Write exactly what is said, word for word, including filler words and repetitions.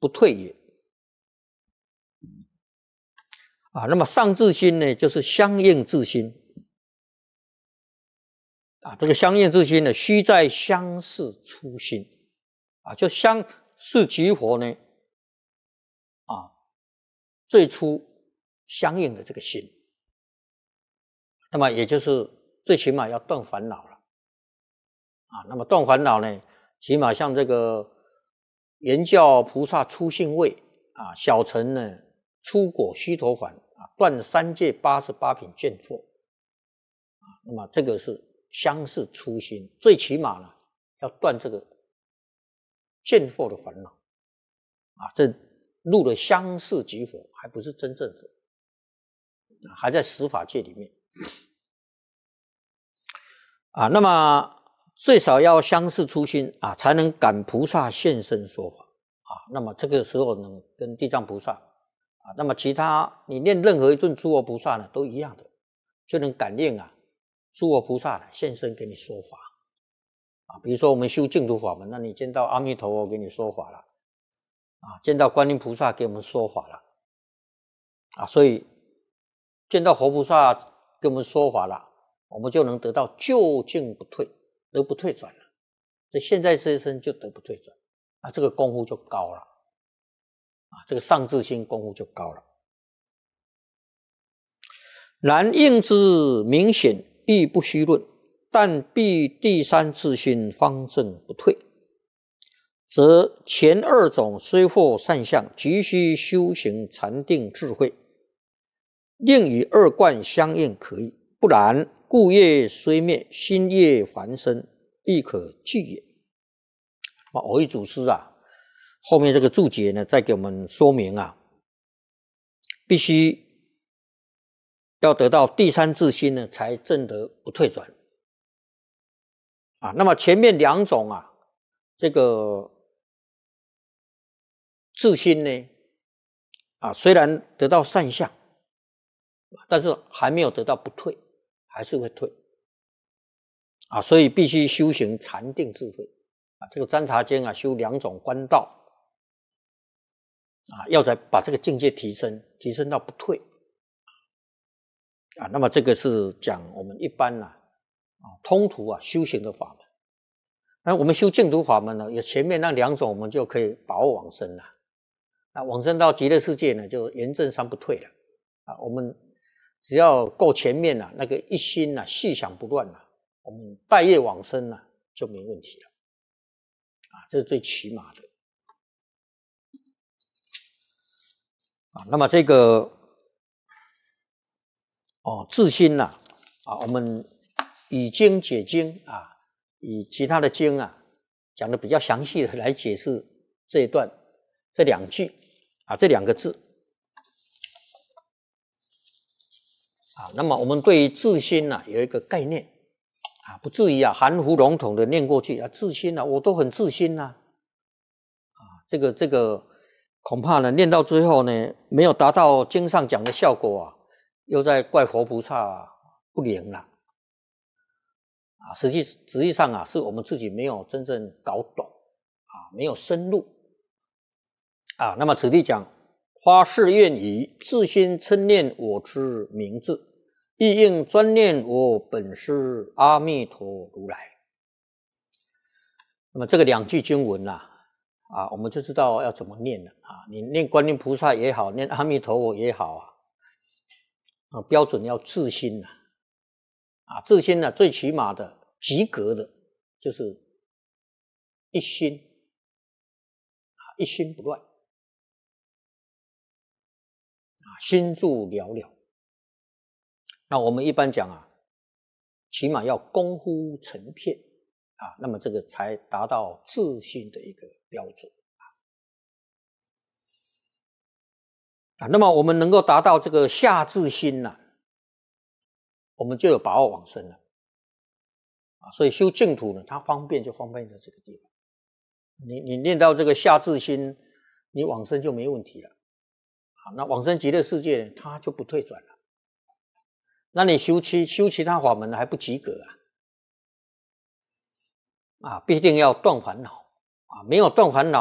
不退也。啊，那么上至心呢，就是相应至心。啊，这个相应至心呢，须在相似初心。啊，就相似即佛呢，啊，最初相应的这个心。那么也就是最起码要断烦恼了。啊，那么断烦恼呢，起码像这个圆教菩萨出性位啊，小乘呢出果须陀洹啊，断三界八十八品见惑啊，那么这个是相似初心，最起码呢要断这个见惑的烦恼啊，这入了相似即佛，还不是真正佛，啊，还在十法界里面啊，那么最少要相似初心啊，才能感菩萨现身说法啊。那么这个时候呢，跟地藏菩萨啊，那么其他你念任何一尊诸佛菩萨呢，都一样的，就能感应啊，诸佛菩萨呢现身给你说法啊。比如说我们修净土法门，那你见到阿弥陀佛给你说法了啊，见到观音菩萨给我们说法了啊，所以见到佛菩萨给我们说法了，我们就能得到究竟不退。得不退转了，所以现在这一生就得不退转啊，这个功夫就高了啊，这个上至心功夫就高了。然应之明显亦不虚论，但必第三至心方正不退，则前二种虽获善相，急需修行禅定智慧，另与二观相应可以，不然故业虽灭，新业还生，亦可具也。那么蕅益祖师啊，后面这个注解呢，再给我们说明啊，必须要得到第三至心呢，才证得不退转啊。那么前面两种啊，这个至心呢，啊，虽然得到善相，但是还没有得到不退。还是会退啊，所以必须修行禅定智慧啊。这个占察经啊，修两种观道啊，要再把这个境界提升，提升到不退啊。那么这个是讲我们一般呢啊，通途啊修行的法门。那我们修净土法门呢，有前面那两种，我们就可以把握往生了。那往生到极乐世界呢，就圆正三不退了啊。我们只要够前面啊，那个一心啊，细想不乱啊，我们待业往生啊，就没问题了啊，这是最起码的啊。那么这个哦，至心呐 啊, 啊，我们以经解经啊，以其他的经啊讲的比较详细的来解释这一段这两句啊，这两个字。啊，那么我们对于至心呢、啊、有一个概念啊，不至于啊含糊笼统的念过去啊，至心啊，我都很至心呐、啊，啊，这个这个恐怕呢念到最后呢，没有达到经上讲的效果啊，又在怪佛菩萨、啊、不灵了啊，实际实际上啊，是我们自己没有真正搞懂啊，没有深入啊。那么此地讲。花誓愿以至心称念我之名字，亦应专念我本师阿弥陀如来。那么这个两句经文啊，啊，我们就知道要怎么念了啊。你念观音菩萨也好，念阿弥陀佛也好啊，啊，标准要至心呐，啊，至心呢、啊，最起码的及格的，就是一心啊，一心不乱。心住了了，那我们一般讲啊，起码要功夫成片啊，那么这个才达到至心的一个标准啊。那么我们能够达到这个下至心呢、啊，我们就有把握往生了啊。所以修净土呢，它方便就方便在这个地方。你你念到这个下至心，你往生就没问题了。那往生极乐世界它就不退转了，那你修其修其他法门还不及格啊，啊，必定要断烦恼啊，没有断烦恼。